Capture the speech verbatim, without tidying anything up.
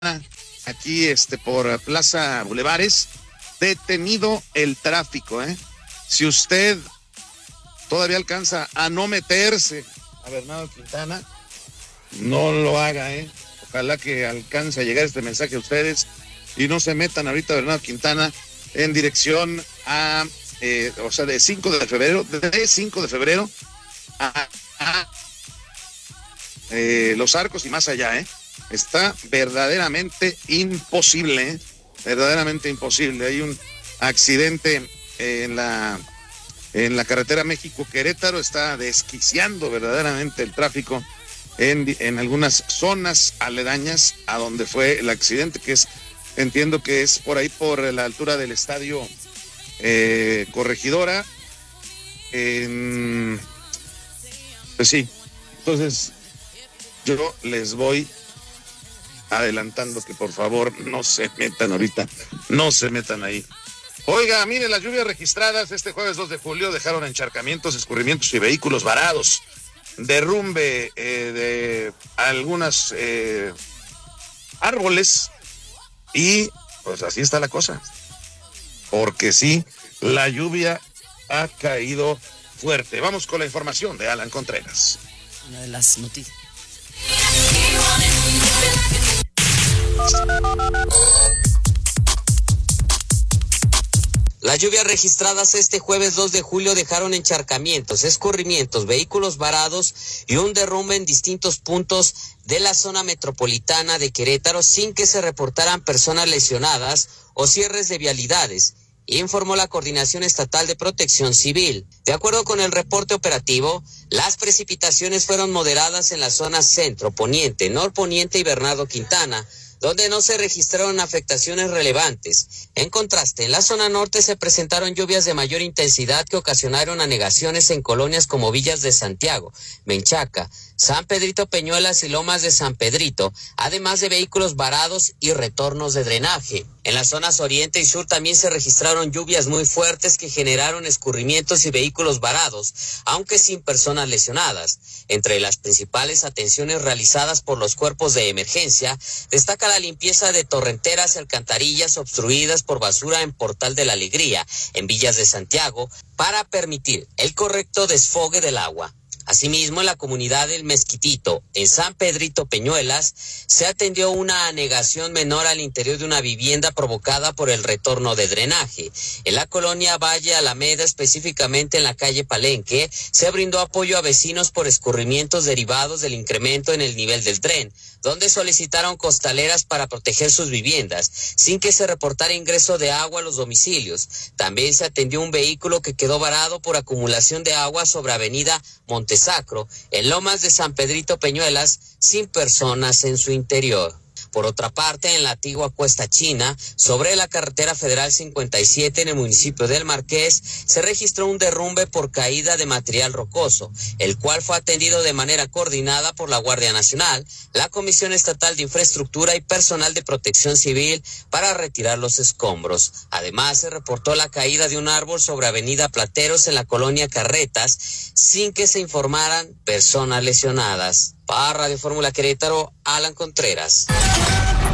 aquí este por Plaza Bulevares, detenido el tráfico, ¿eh? Si usted todavía alcanza a no meterse a Bernardo Quintana, no lo haga, ¿eh? Ojalá que alcance a llegar este mensaje a ustedes y no se metan ahorita a Bernardo Quintana en dirección a, eh, o sea, de cinco de febrero, de cinco de febrero a, a eh, Los Arcos y más allá, ¿eh? Está verdaderamente imposible, ¿eh? verdaderamente imposible. Hay un accidente en la en la carretera México-Querétaro, está desquiciando verdaderamente el tráfico en, en algunas zonas aledañas a donde fue el accidente, que es, entiendo que es por ahí por la altura del estadio eh, Corregidora. En, pues sí, entonces yo les voy adelantando que por favor no se metan ahorita, no se metan ahí. Oiga, mire, las lluvias registradas este jueves dos de julio dejaron encharcamientos, escurrimientos y vehículos varados, derrumbe eh, de algunas eh, árboles y pues así está la cosa, porque sí, la lluvia ha caído fuerte. Vamos con la información de Alan Contreras. Una de las noticias. Las lluvias registradas este jueves dos de julio dejaron encharcamientos, escurrimientos, vehículos varados y un derrumbe en distintos puntos de la zona metropolitana de Querétaro sin que se reportaran personas lesionadas o cierres de vialidades, informó la Coordinación Estatal de Protección Civil. De acuerdo con el reporte operativo, las precipitaciones fueron moderadas en la zona centro, poniente, norponiente y Bernardo Quintana, donde no se registraron afectaciones relevantes. En contraste, en la zona norte se presentaron lluvias de mayor intensidad que ocasionaron anegaciones en colonias como Villas de Santiago, Menchaca, San Pedrito Peñuelas y Lomas de San Pedrito, además de vehículos varados y retornos de drenaje. En las zonas oriente y sur también se registraron lluvias muy fuertes que generaron escurrimientos y vehículos varados, aunque sin personas lesionadas. Entre las principales atenciones realizadas por los cuerpos de emergencia, destaca la limpieza de torrenteras y alcantarillas obstruidas por basura en Portal de la Alegría, en Villas de Santiago, para permitir el correcto desfogue del agua. Asimismo, en la comunidad del Mezquitito, en San Pedrito Peñuelas, se atendió una anegación menor al interior de una vivienda provocada por el retorno de drenaje. En la colonia Valle Alameda, específicamente en la calle Palenque, se brindó apoyo a vecinos por escurrimientos derivados del incremento en el nivel del tren, donde solicitaron costaleras para proteger sus viviendas, sin que se reportara ingreso de agua a los domicilios. También se atendió un vehículo que quedó varado por acumulación de agua sobre avenida Montesacro, en Lomas de San Pedrito Peñuelas, sin personas en su interior. Por otra parte, en la antigua Cuesta China, sobre la carretera federal cincuenta y siete en el municipio del Marqués, se registró un derrumbe por caída de material rocoso, el cual fue atendido de manera coordinada por la Guardia Nacional, la Comisión Estatal de Infraestructura y personal de Protección Civil para retirar los escombros. Además, se reportó la caída de un árbol sobre avenida Plateros en la colonia Carretas, sin que se informaran personas lesionadas. Para Radio Fórmula Querétaro, Alan Contreras.